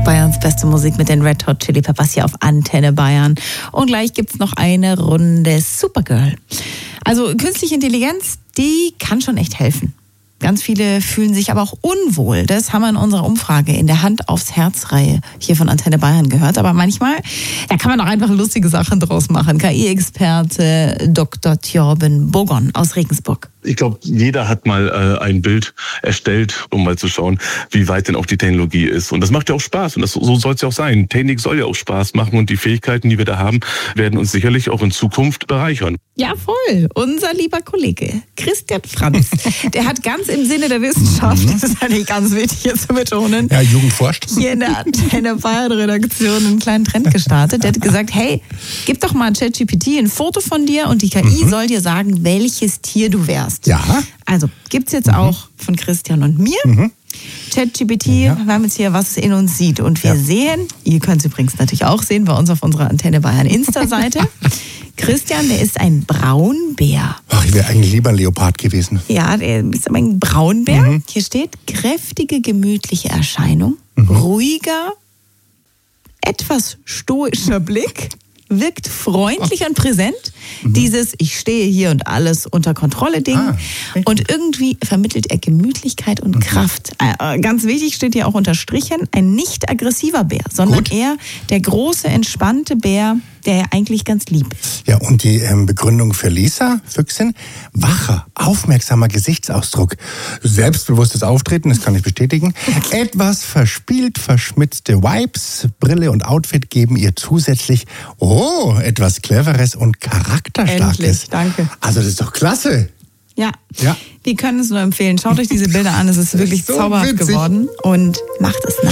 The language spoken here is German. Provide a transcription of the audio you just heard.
Bayerns beste Musik mit den Red Hot Chili Peppers hier auf Antenne Bayern. Und gleich gibt's noch eine Runde Supergirl. Also künstliche Intelligenz, die kann schon echt helfen. Ganz viele fühlen sich aber auch unwohl. Das haben wir in unserer Umfrage in der Hand aufs Herz-Reihe hier von Antenne Bayern gehört. Aber manchmal kann man auch einfach lustige Sachen draus machen. KI-Experte Dr. Thjörben Bogon aus Regensburg. Ich glaube, jeder hat mal ein Bild erstellt, um mal zu schauen, wie weit denn auch die Technologie ist. Und das macht ja auch Spaß. Und so soll es ja auch sein. Technik soll ja auch Spaß machen. Und die Fähigkeiten, die wir da haben, werden uns sicherlich auch in Zukunft bereichern. Ja, voll. Unser lieber Kollege Christian Franz, der hat ganz im Sinne der Wissenschaft, das ist eigentlich ganz wichtig hier zu betonen, ja, Jugend forscht, hier in der Antenne Bayern-Redaktion einen kleinen Trend gestartet. Der hat gesagt, hey, gib doch mal ChatGPT ein Foto von dir und die KI soll dir sagen, welches Tier du wärst. Ja. Also gibt's jetzt auch von Christian und mir. ChatGPT, wir haben jetzt hier, was es in uns sieht. Und wir sehen, ihr könnt es übrigens natürlich auch sehen bei uns auf unserer Antenne Bayern Insta-Seite. Christian, der ist ein Braunbär. Ach, ich wäre eigentlich lieber ein Leopard gewesen. Ja, der ist aber ein Braunbär. Hier steht, kräftige, gemütliche Erscheinung, ruhiger, etwas stoischer Blick, wirkt freundlich und präsent. Dieses, ich stehe hier und alles unter Kontrolle Ding. Und irgendwie vermittelt er Gemütlichkeit und Kraft. Ganz wichtig steht hier auch unterstrichen, ein nicht aggressiver Bär, sondern eher der große, entspannte Bär, der ja eigentlich ganz lieb ist. Ja, und die Begründung für Lisa Füchsin, wacher, aufmerksamer Gesichtsausdruck, selbstbewusstes Auftreten, das kann ich bestätigen, etwas verspielt verschmitzte Vibes, Brille und Outfit geben ihr zusätzlich, etwas Cleveres und Charakterstarkes. Endlich, danke. Also das ist doch klasse. Ja, Ja. wir können es nur empfehlen. Schaut euch diese Bilder an, es ist wirklich so zauberhaft witzig geworden und macht es nach.